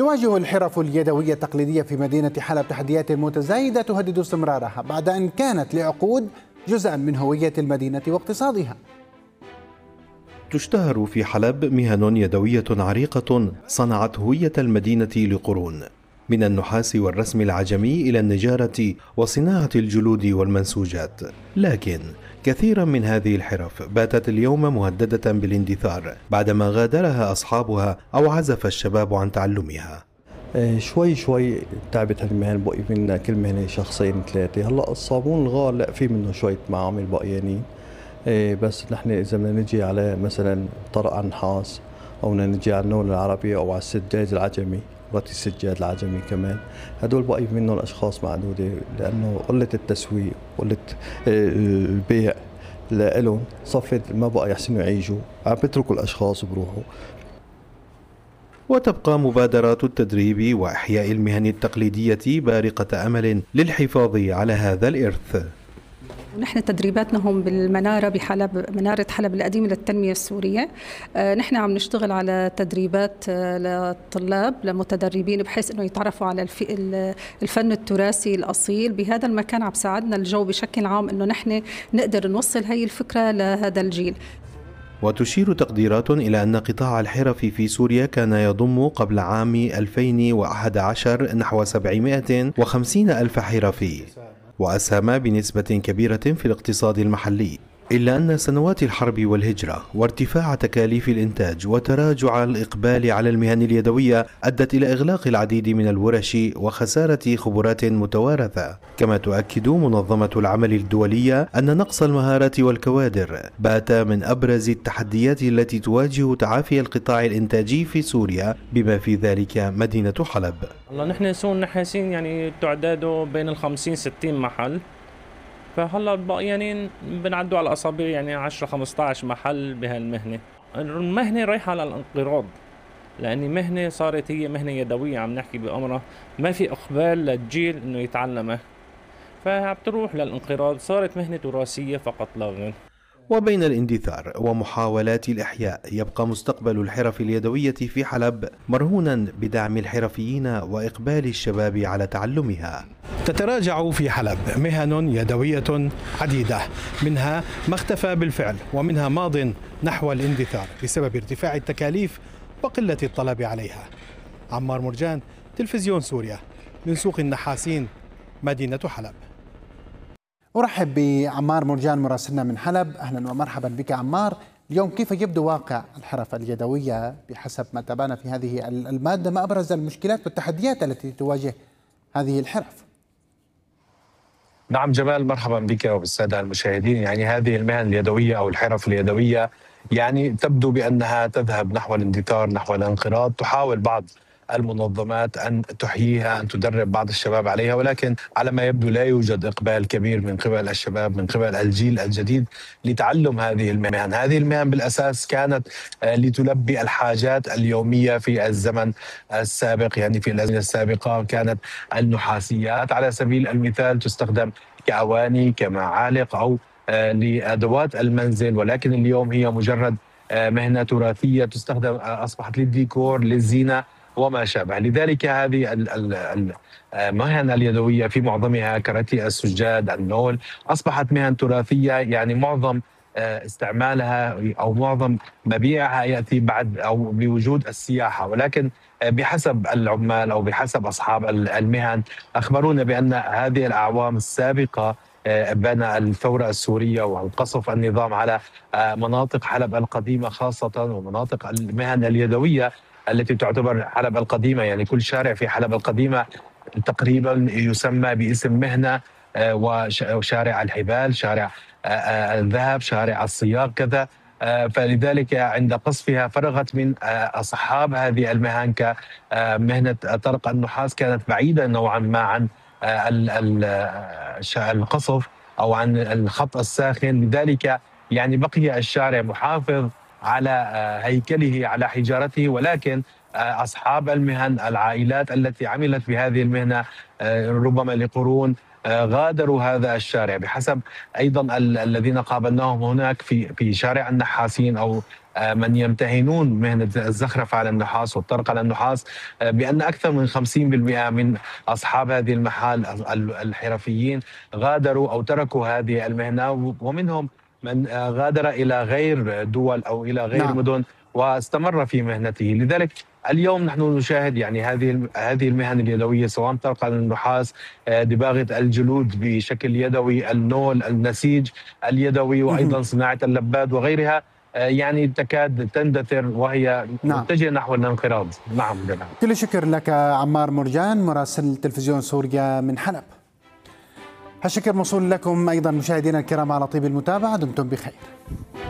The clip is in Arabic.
تواجه الحرف اليدوية التقليدية في مدينة حلب تحديات متزايدة تهدد استمرارها بعد أن كانت لعقود جزءا من هوية المدينة واقتصادها. تشتهر في حلب مهن يدوية عريقة صنعت هوية المدينة لقرون، من النحاس والرسم العجمي إلى النجارة وصناعة الجلود والمنسوجات. لكن كثيرا من هذه الحرف باتت اليوم مهددة بالاندثار بعدما غادرها أصحابها أو عزف الشباب عن تعلمها. شوي شوي تعبت هالمهن، بقي منا كل مهنة شخصين ثلاثة. هلا الصابون الغار لا في منه شوية معامل بقيانين، بس نحن إذا بدنا نجي على مثلا طرق النحاس أو بدنا نجي على النول العربي أو على السجاد العجمي، رتي السجاد العجمي كمان، هدول بقي منهم أشخاص معدودة، لأنه قلة التسويق قلة البيع لإلهم صفت ما بقى يحسنوا يعيشوا، عم بيتركوا الأشخاص وبروحوا. وتبقى مبادرات التدريب وإحياء المهن التقليدية بارقة أمل للحفاظ على هذا الإرث. نحن تدريباتنا هم بالمنارة بحلب، منارة حلب القديمة للتنمية السورية. نحن عم نشتغل على تدريبات للطلاب لمتدربين بحيث انه يتعرفوا على الفن التراثي الأصيل بهذا المكان. عم ساعدنا الجو بشكل عام انه نحن نقدر نوصل هاي الفكرة لهذا الجيل. وتشير تقديرات إلى أن قطاع الحرف في سوريا كان يضم قبل عام 2011 نحو 750 ألف حرفي، وأسهم بنسبة كبيرة في الاقتصاد المحلي. إلا أن سنوات الحرب والهجرة وارتفاع تكاليف الإنتاج وتراجع الإقبال على المهن اليدوية أدت إلى إغلاق العديد من الورش وخسارة خبرات متوارثة. كما تؤكد منظمة العمل الدولية أن نقص المهارات والكوادر بات من أبرز التحديات التي تواجه تعافي القطاع الإنتاجي في سوريا، بما في ذلك مدينة حلب. نحن سوق النحاسين يعني تعداده بين 50-60 محل، فهلا بقيانين بنعدوا على الاصابع يعني 10-15 محل بهالمهنه. المهنه رايحه على الانقراض، لاني مهنه صارت هي مهنه يدويه، عم نحكي بامرها ما في اقبال للجيل انه يتعلمها، فبتروح للانقراض، صارت مهنه تراثيه فقط لا غير. وبين الاندثار ومحاولات الإحياء يبقى مستقبل الحرف اليدوية في حلب مرهونا بدعم الحرفيين وإقبال الشباب على تعلمها. تتراجع في حلب مهن يدوية عديدة، منها ما اختفى بالفعل ومنها ماض نحو الاندثار بسبب ارتفاع التكاليف وقلة الطلب عليها. عمار مرجان، تلفزيون سوريا، من سوق النحاسين، مدينة حلب. أرحب بعمار مرجان مراسلنا من حلب. أهلا ومرحبا بك عمار. اليوم كيف يبدو واقع الحرف اليدوية بحسب ما تابعنا في هذه المادة؟ ما أبرز المشكلات والتحديات التي تواجه هذه الحرف؟ نعم جمال، مرحبا بك وبالسادة المشاهدين. يعني هذه المهن اليدوية أو الحرف اليدوية يعني تبدو بأنها تذهب نحو الاندثار، نحو الانقراض. تحاول بعض المنظمات أن تحييها، أن تدرب بعض الشباب عليها، ولكن على ما يبدو لا يوجد إقبال كبير من قبل الشباب، من قبل الجيل الجديد لتعلم هذه المهن. هذه المهن بالأساس كانت لتلبي الحاجات اليومية في الزمن السابق. يعني في الأزمنة السابقة كانت النحاسيات على سبيل المثال تستخدم كأواني، كمعالق، أو لأدوات المنزل، ولكن اليوم هي مجرد مهنة تراثية تستخدم، أصبحت للديكور، للزينة وما شابه. لذلك هذه المهن اليدوية في معظمها كرتي السجاد، النول، أصبحت مهن تراثية. يعني معظم استعمالها أو معظم مبيعها يأتي بعد أو بوجود السياحة، ولكن بحسب العمال أو بحسب أصحاب المهن أخبرونا بأن هذه الأعوام السابقة بنى الثورة السورية وقصف النظام على مناطق حلب القديمة خاصة، ومناطق المهن اليدوية التي تعتبر حلب القديمة. يعني كل شارع في حلب القديمة تقريبا يسمى باسم مهنة، وشارع الحبال، شارع الذهب، شارع الصياغ، كذا. فلذلك عند قصفها فرغت من أصحاب هذه المهن كمهنة طرق النحاس، كانت بعيدة نوعا ما عن القصف أو عن الخط الساخن. لذلك يعني بقي الشارع محافظ على هيكله، على حجارته، ولكن أصحاب المهن، العائلات التي عملت بهذه المهنة ربما لقرون، غادروا هذا الشارع. بحسب أيضا الذين قابلناهم هناك في شارع النحاسين أو من يمتهنون مهنة الزخرفة على النحاس والطرق على النحاس، بأن أكثر من 50% من أصحاب هذه المحال الحرفيين غادروا أو تركوا هذه المهنة، ومنهم من غادر إلى غير دول أو إلى غير مدن واستمر في مهنته. لذلك اليوم نحن نشاهد يعني هذه المهن اليدويه، سواء طرق النحاس، دباغه الجلود بشكل يدوي، النول، النسيج اليدوي، وايضا صناعه اللباد وغيرها، يعني تكاد تندثر وهي متجهه نحو الانقراض. نعم جميعا. كل الشكر لك عمار مرجان مراسل تلفزيون سوريا من حلب. هالشكر موصول لكم ايضا مشاهدينا الكرام على طيب المتابعه، دمتم بخير.